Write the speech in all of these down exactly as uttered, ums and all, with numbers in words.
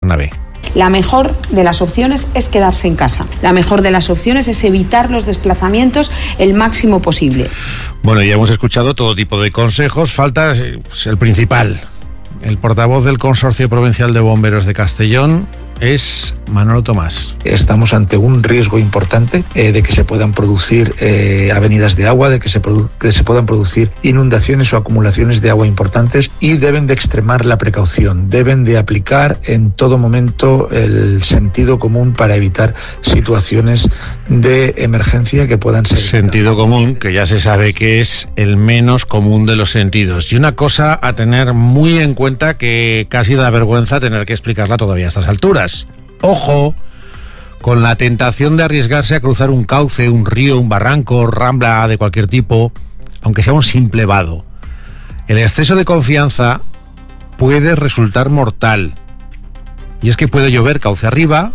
Bernabé. La mejor de las opciones es quedarse en casa. La mejor de las opciones es evitar los desplazamientos el máximo posible. Bueno, ya hemos escuchado todo tipo de consejos. Falta pues, el principal. El portavoz del Consorcio Provincial de Bomberos de Castellón es Manolo Tomás. Estamos ante un riesgo importante eh, de que se puedan producir eh, avenidas de agua, de que se, produ- que se puedan producir inundaciones o acumulaciones de agua importantes, y deben de extremar la precaución, deben de aplicar en todo momento el sentido común para evitar situaciones de emergencia que puedan ser... Sentido común, que ya se sabe que es el menos común de los sentidos. Y una cosa a tener muy en cuenta, que casi da vergüenza tener que explicarla todavía a estas alturas. Ojo con la tentación de arriesgarse a cruzar un cauce, un río, un barranco, rambla de cualquier tipo, aunque sea un simple vado. El exceso de confianza puede resultar mortal. Y es que puede llover cauce arriba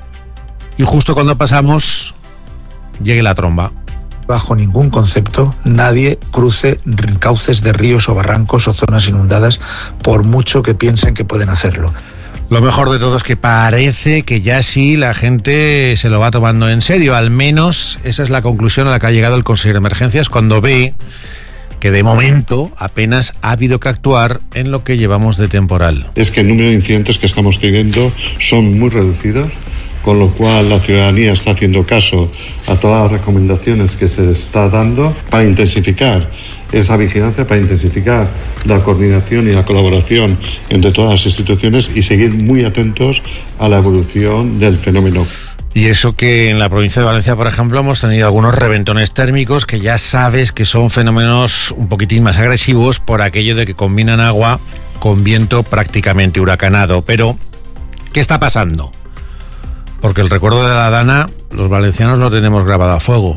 y justo cuando pasamos llegue la tromba. Bajo ningún concepto nadie cruce cauces de ríos o barrancos o zonas inundadas, por mucho que piensen que pueden hacerlo. Lo mejor de todo es que parece que ya sí la gente se lo va tomando en serio. Al menos esa es la conclusión a la que ha llegado el consejero de Emergencias cuando ve que de momento apenas ha habido que actuar en lo que llevamos de temporal. Es que el número de incidentes que estamos teniendo son muy reducidos, con lo cual la ciudadanía está haciendo caso a todas las recomendaciones que se está dando para intensificar esa vigilancia, para intensificar la coordinación y la colaboración entre todas las instituciones y seguir muy atentos a la evolución del fenómeno. Y eso que en la provincia de Valencia, por ejemplo, hemos tenido algunos reventones térmicos que ya sabes que son fenómenos un poquitín más agresivos por aquello de que combinan agua con viento prácticamente huracanado. Pero, ¿qué está pasando? Porque el recuerdo de la Dana, los valencianos lo tenemos grabado a fuego.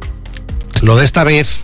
Lo de esta vez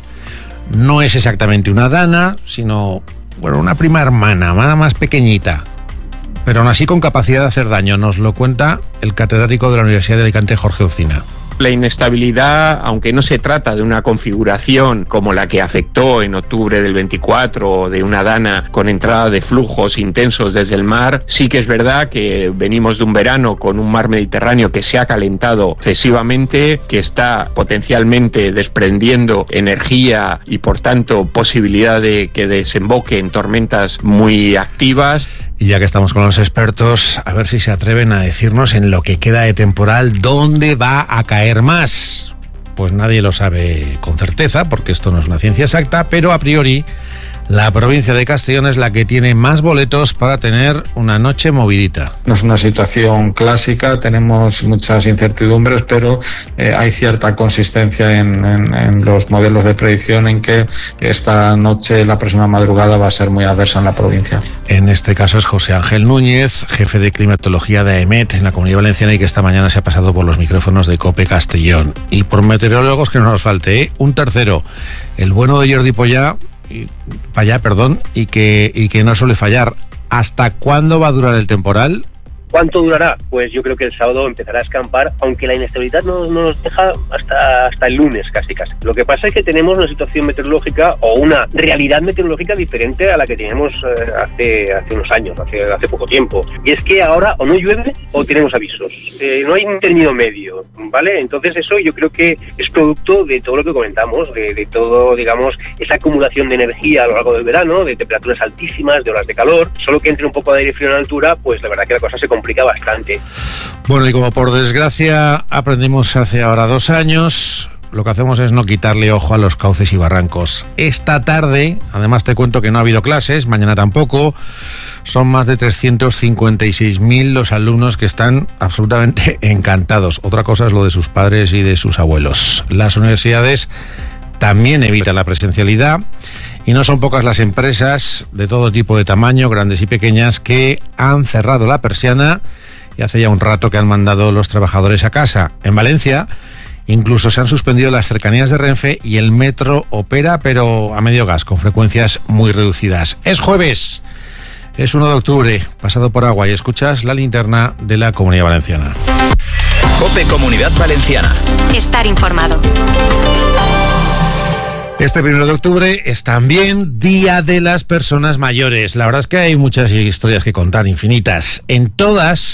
no es exactamente una Dana, sino, bueno, una prima hermana, más pequeñita, pero aún así con capacidad de hacer daño. Nos lo cuenta el catedrático de la Universidad de Alicante, Jorge Ocina. La inestabilidad, aunque no se trata de una configuración como la que afectó en octubre del veinticuatro, de una Dana con entrada de flujos intensos desde el mar, sí que es verdad que venimos de un verano con un mar Mediterráneo que se ha calentado excesivamente, que está potencialmente desprendiendo energía y por tanto posibilidad de que desemboque en tormentas muy activas. Y ya que estamos con los expertos, a ver si se atreven a decirnos en lo que queda de temporal dónde va a caer más. Pues nadie lo sabe con certeza, porque esto no es una ciencia exacta, pero a priori la provincia de Castellón es la que tiene más boletos para tener una noche movidita. No es una situación clásica, tenemos muchas incertidumbres, pero eh, hay cierta consistencia en, en, en los modelos de predicción en que esta noche, la próxima madrugada, va a ser muy adversa en la provincia. En este caso es José Ángel Núñez, jefe de climatología de AEMET en la Comunidad Valenciana y que esta mañana se ha pasado por los micrófonos de COPE Castellón. Y por meteorólogos que no nos falte, ¿eh? Un tercero, el bueno de Jordi Pollá, y, Payá, perdón, y que, y que no suele fallar. ¿Hasta cuándo va a durar el temporal? ¿Cuánto durará? Pues yo creo que el sábado empezará a escampar, aunque la inestabilidad no, no nos deja hasta, hasta el lunes casi casi. Lo que pasa es que tenemos una situación meteorológica o una realidad meteorológica diferente a la que teníamos eh, hace, hace unos años, hace, hace poco tiempo. Y es que ahora o no llueve o tenemos avisos. Eh, no hay un término medio, ¿vale? Entonces eso yo creo que es producto de todo lo que comentamos, de, de todo, digamos, esa acumulación de energía a lo largo del verano, de temperaturas altísimas, de olas de calor. Solo que entre un poco de aire frío en altura, pues la verdad que la cosa se complica bastante. Bueno, y como por desgracia aprendimos hace ahora dos años, lo que hacemos es no quitarle ojo a los cauces y barrancos. Esta tarde, además te cuento que no ha habido clases, mañana tampoco, son más de trescientos cincuenta y seis mil los alumnos que están absolutamente encantados. Otra cosa es lo de sus padres y de sus abuelos. Las universidades también evitan la presencialidad y no son pocas las empresas de todo tipo de tamaño, grandes y pequeñas, que han cerrado la persiana y hace ya un rato que han mandado los trabajadores a casa. En Valencia incluso se han suspendido las cercanías de Renfe y el metro opera pero a medio gas, con frecuencias muy reducidas. Es jueves, es uno de octubre, pasado por agua, y escuchas la linterna de la Comunidad Valenciana. COPE Comunidad Valenciana. Estar informado. Este primero de octubre es también Día de las Personas Mayores. La verdad es que hay muchas historias que contar, infinitas. En todas